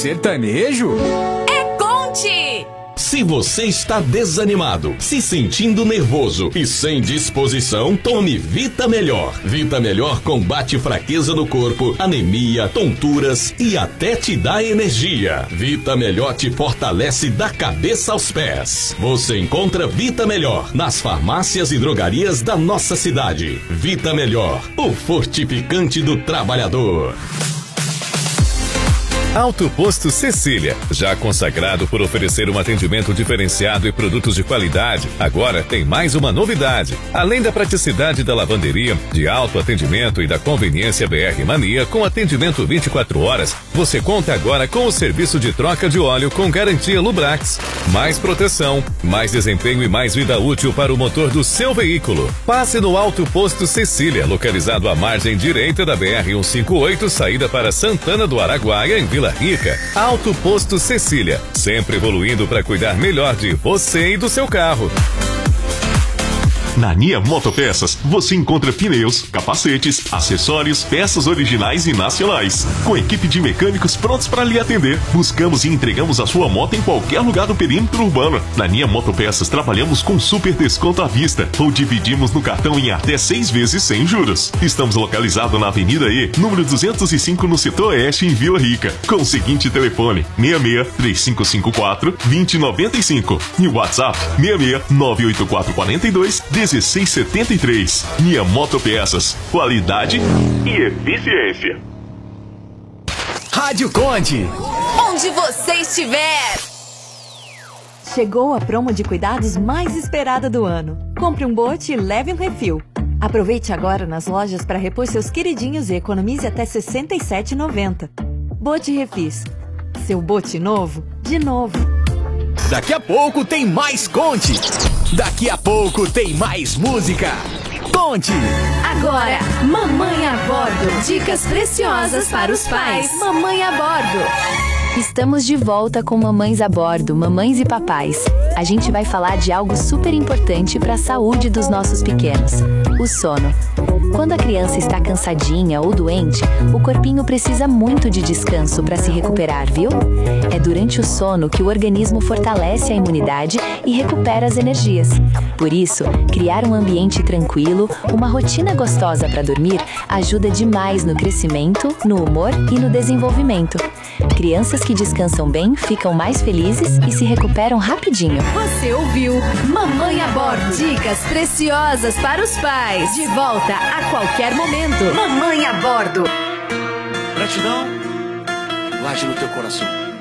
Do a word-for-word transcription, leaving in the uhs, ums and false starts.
sertanejo? É Conte! Se você está desanimado, se sentindo nervoso e sem disposição, tome Vita Melhor. Vita Melhor combate fraqueza no corpo, anemia, tonturas e até te dá energia. Vita Melhor te fortalece da cabeça aos pés. Você encontra Vita Melhor nas farmácias e drogarias da nossa cidade. Vita Melhor, o fortificante do trabalhador. Alto Posto Cecília, já consagrado por oferecer um atendimento diferenciado e produtos de qualidade, agora tem mais uma novidade. Além da praticidade da lavanderia, de alto atendimento e da conveniência B R Mania com atendimento vinte e quatro horas, você conta agora com o serviço de troca de óleo com garantia Lubrax. Mais proteção, mais desempenho e mais vida útil para o motor do seu veículo. Passe no Alto Posto Cecília, localizado à margem direita da B R cento e cinquenta e oito, saída para Santana do Araguaia, em Vila Rica. Alto Posto Cecília, sempre evoluindo para cuidar melhor de você e do seu carro. Na Nia Motopeças, você encontra pneus, capacetes, acessórios, peças originais e nacionais. Com equipe de mecânicos prontos para lhe atender, buscamos e entregamos a sua moto em qualquer lugar do perímetro urbano. Na Nia Motopeças, trabalhamos com super desconto à vista ou dividimos no cartão em até seis vezes sem juros. Estamos localizados na Avenida E, número duzentos e cinco, no setor oeste, em Vila Rica, com o seguinte telefone: seis seis, três cinco cinco quatro, dois zero nove cinco e o WhatsApp seis seis, nove oito quatro quatro dois, um seis sete três. Nia Motopeças, qualidade e eficiência. Rádio Conte. Onde você estiver. Chegou a promo de cuidados mais esperada do ano. Compre um bote e leve um refil. Aproveite agora nas lojas para repor seus queridinhos e economize até sessenta e sete reais e noventa centavos. Bote Refis. Seu bote novo, de novo. Daqui a pouco tem mais Conte. Daqui a pouco tem mais música. Conte. Agora, Mamãe a Bordo. Dicas preciosas para os pais. Mamãe a Bordo. Estamos de volta com Mamães a Bordo, mamães e papais. A gente vai falar de algo super importante para a saúde dos nossos pequenos: o sono. Quando a criança está cansadinha ou doente, o corpinho precisa muito de descanso para se recuperar, viu? É durante o sono que o organismo fortalece a imunidade e recupera as energias. Por isso, criar um ambiente tranquilo, uma rotina gostosa para dormir, ajuda demais no crescimento, no humor e no desenvolvimento. Crianças que descansam bem ficam mais felizes e se recuperam rapidinho. Você ouviu Mamãe a Bordo. Dicas preciosas para os pais. De volta a qualquer momento. Mamãe a Bordo. Gratidão, guarde no teu coração.